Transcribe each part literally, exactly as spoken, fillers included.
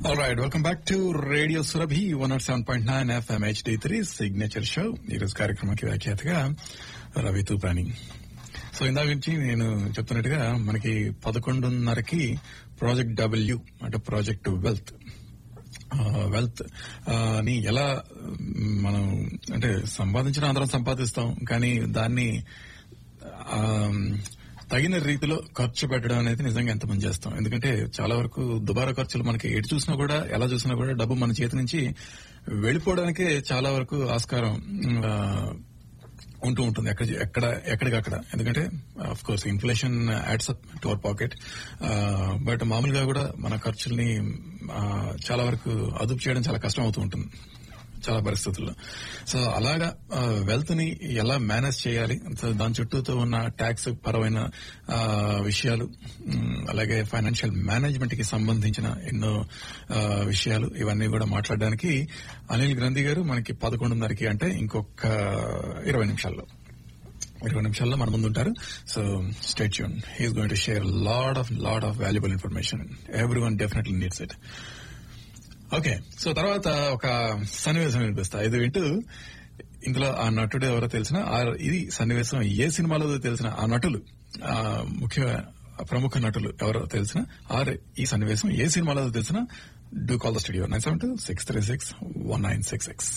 All right, welcome back to Radio Surabhi one oh seven point nine F M H D three signature show. ఈరోజు కార్యక్రమానికి వ్యాఖ్యాతగా Ravi Tuprani. So ఇందాక నుంచి నేను చెప్తున్నట్టుగా మనకి పదకొండున్నరకి ప్రాజెక్ట్ డబ్ల్యూ అంటే ప్రాజెక్ట్ వెల్త్ వెల్త్ ని ఎలా మనం అంటే సంపాదించిన అందరం సంపాదిస్తాం, కానీ దాన్ని తగిన రీతిలో ఖర్చు పెట్టడం అనేది నిజంగా ఎంతమంది చేస్తాం. ఎందుకంటే చాలా వరకు దుబారా ఖర్చులు మనకి ఎటు చూసినా కూడా ఎలా చూసినా కూడా డబ్బు మన చేతి నుంచి వెళ్లిపోవడానికే చాలా వరకు ఆస్కారం ఉంటూ ఉంటుంది ఎక్కడ ఎక్కడ ఎక్కడికక్కడ. ఎందుకంటే of course inflation adds up to our pocket, but మామూలుగా కూడా మన ఖర్చుల్ని చాలా వరకు అదుపు చేయడం చాలా కష్టం అవుతూ ఉంటుంది చాలా పరిస్థితుల్లో. సో అలాగా వెల్త్ ని ఎలా మేనేజ్ చేయాలి, దాని చుట్టూతో ఉన్న ట్యాక్స్ పరమైన విషయాలు, అలాగే ఫైనాన్షియల్ మేనేజ్మెంట్ కి సంబంధించిన ఎన్నో విషయాలు, ఇవన్నీ కూడా మాట్లాడడానికి అనిల్ గ్రంథి గారు మనకి పదకొండున్నరకి అంటే ఇంకొక ఇరవై నిమిషాల్లో ఇరవై నిమిషాల్లో మన ముందు ఉంటారు. So stay tune, he's going to share lot of lot of valuable information. Every one definitely needs it. Okay, so తర్వాత ఒక సన్నివేశం వినిపిస్తా. ఇది వింటూ ఇందులో ఆ నటుడు ఎవరో తెలిసిన, ఇది సన్నివేశం ఏ సినిమాలో తెలిసిన, ఆ నటులు ముఖ్య ప్రముఖ నటులు ఎవరో తెలిసిన, ఆర్ ఈ సన్నివేశం ఏ సినిమాలో తెలిసిన, do call the studio nine seven two six three six one nine six six.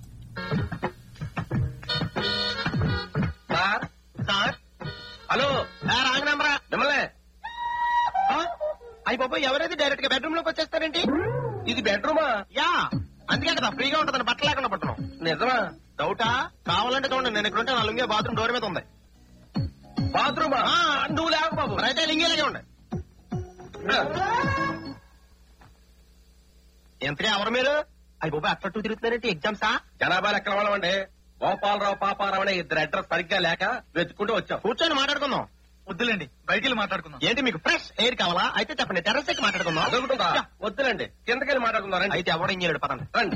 Hello రాంగనామరా మిమ్మల్ని అయ్యి బాబు ఎవరైతే డైరెక్ట్ గా బెడ్రూమ్ లోకి వచ్చేస్తారేంటి? ఇది బెడ్రూమా? యా, అందుకే కదా ఫ్రీగా ఉంటుందని బట్టలు లేకుండా పట్టడం. నిజమా? డౌటా? కావాలంటే చూడండి, నేను ఇక్కడ ఉంటే నా లింగే బాత్రూమ్ డోర్ మీద ఉంది. బాత్రూమా? నువ్వు లేక బాబు, అయితే లింగేలాగే ఉండే. ఎంతగా ఎవరు మీరు? అయ్యి బాబు అక్కడ టూ తిరుగుతున్నారంటే ఎగ్జామ్సా? జనాభా లెక్కల వాళ్ళండి. గోపాలరావు పాపారావు అనే ఇద్దరు అడ్రస్ సరిగ్గా లేక వెతుక్కుంటూ వచ్చాం. కూర్చొని మాట్లాడుకుందాం. వద్దులేండి, బయటికి వెళ్ళి మాట్లాడుకుందాం. ఏంటి మీకు ఫ్రెష్ ఎయిర్ కావాలా? అయితే చెప్పండి, టెర్రస్ ఎక్కి మాట్లాడుకుందాం. దొరుకుతుందా? వద్దులేండి, కిందకెళ్ళి మాట్లాడుకుందాం. అయితే ఎవడ ఇంజనీర్ పదండి రండి.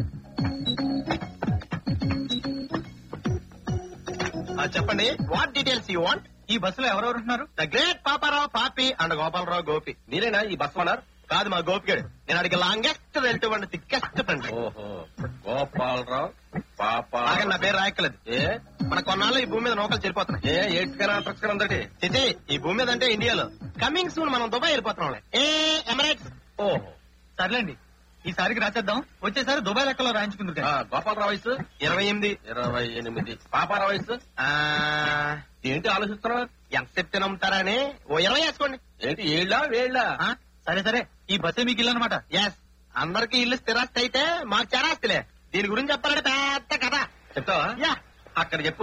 చెప్పండి, వాట్ డీటెయిల్స్ యూ వాంట్? ఈ బస్సులో ఎవరెవరు ఉంటున్నారు? ద గ్రేట్ పాపారావు, పాపి అండ్ గోపాలరావు, గోపి. మీరేనా ఈ బస్ ఓనర్? కాదు, మా గోపిగాడు. నేను అడిగి longest relative and thickest friend. ఓహో, గోపాలరావు పాప. నా పేరు రాయక్కలేదు. ఏ మన కొన్నాళ్ళు ఈ భూమి మీద నౌకలు చెరిపోతున్నాయి. ఏ ఏడ్చుకరందటి చిచి, ఈ భూమి మీద అంటే ఇండియాలో. కమింగ్ సూన్ మనం దుబాయ్ వెళ్ళిపోతున్నాం. ఏ ఎమిరేట్స్. ఓహో, సర్లేండి, ఈసారికి రాసేద్దాం. వచ్చేసారి దుబాయ్ లెక్కలో రాయించుకుంది. గోపాలరావు వయసు ఇరవై ఎనిమిది ఇరవై ఎనిమిది పాపారావు వయసు ఏంటి ఆలోచిస్తున్నారు? ఎంత చెప్తే నమ్ముతారా అని ఓ ఇరవై వేసుకోండి. ఏంటి ఏళ్ళా వేళ్ళా? సరే సరే, ఈ బస్సే మీకు ఇల్లు అనమాట. ఎస్, అందరికి ఇల్లు స్థిరాస్తి అయితే మాకు చరాస్తిలే. దీని గురించి చెప్పాలంటే పెద్ద కథ. చెప్తావా? యా, అక్కడ చెప్పు.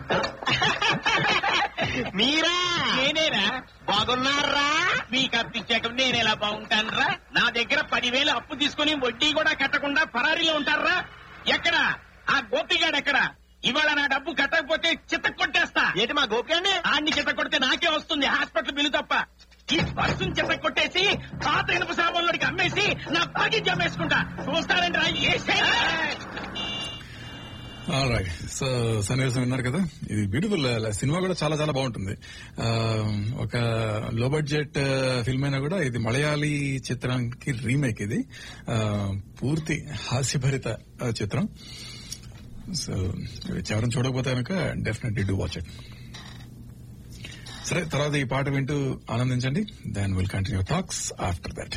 మీరా? నేనేరా? బాగున్నారా? మీకు అప్పించాక నేను ఎలా బాగుంటానురా? నా దగ్గర పదివేలు అప్పు తీసుకుని వడ్డీ కూడా కట్టకుండా పరారీలో ఉంటారా? ఎక్కడ ఆ గోపిగాడు? ఎక్కడ? ఇవాళ నా డబ్బు కట్టకపోతే చిత్త కొట్టేస్తా. ఏంటి మా గోపి అండి? ఆడిని చిత్త కొడితే నాకే వస్తుంది హాస్పిటల్ బిల్లు తప్ప. ఈ బస్సును చిత్త కొట్టేసి పాత ఇనుప సామాన్లకి అమ్మేసి నా ప్యాకేజ్ అమ్మేసుకుంటా. చూస్తారంటే సో సన్నివేశం విన్నారు కదా. ఇది బ్యూటిఫుల్ సినిమా కూడా చాలా చాలా బాగుంటుంది. ఒక లో బడ్జెట్ ఫిల్మ్ అయినా కూడా ఇది మలయాళీ చిత్రానికి రీమేక్. ఇది పూర్తి హాస్యభరిత చిత్రం. సో ఎవరైనా చూడకపోతే కనుక డెఫినెట్లీ డూ వాచ్ ఇట్. సరే, తర్వాత ఈ పాట వింటూ ఆనందించండి. Then will continue talks after that.